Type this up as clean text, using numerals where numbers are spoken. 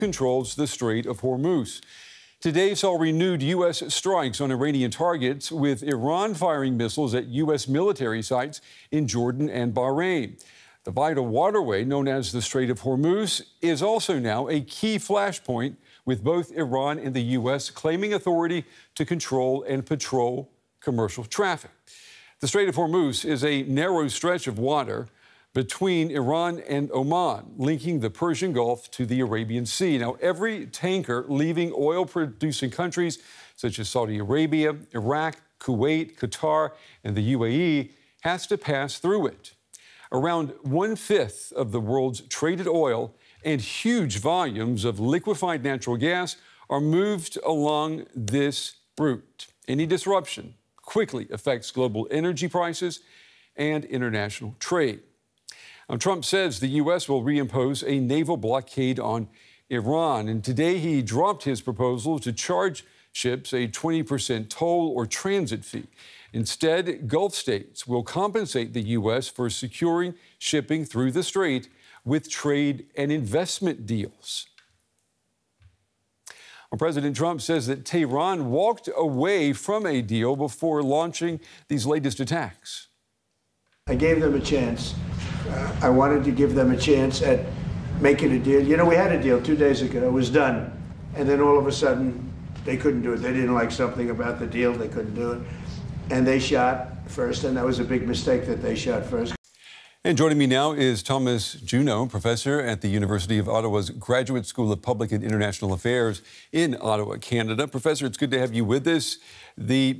controls the Strait of Hormuz. Today saw renewed U.S. strikes on Iranian targets, with Iran firing missiles at U.S. military sites in Jordan and Bahrain. The vital waterway known as the Strait of Hormuz is also now a key flashpoint, with both Iran and the U.S. claiming authority to control and patrol commercial traffic. The Strait of Hormuz is a narrow stretch of water between Iran and Oman, linking the Persian Gulf to the Arabian Sea. Now, every tanker leaving oil-producing countries such as Saudi Arabia, Iraq, Kuwait, Qatar, and the UAE has to pass through it. Around 1/5 of the world's traded oil and huge volumes of liquefied natural gas are moved along this route. Any disruption quickly affects global energy prices and international trade. Now, Trump says the U.S. will reimpose a naval blockade on Iran, and today he dropped his proposal to charge ships a 20% toll or transit fee. Instead, Gulf states will compensate the U.S. for securing shipping through the strait with trade and investment deals. Well, President Trump says that Tehran walked away from a deal before launching these latest attacks. I gave them a chance. I wanted to give them a chance at making a deal. You know, we had a deal 2 days ago. It was done. And then all of a sudden, they couldn't do it. They didn't like something about the deal. They couldn't do it. And they shot first, and that was a big mistake that they shot first. And joining me now is Thomas Juneau, professor at the University of Ottawa's Graduate School of Public and International Affairs in Ottawa, Canada. Professor, it's good to have you with us. The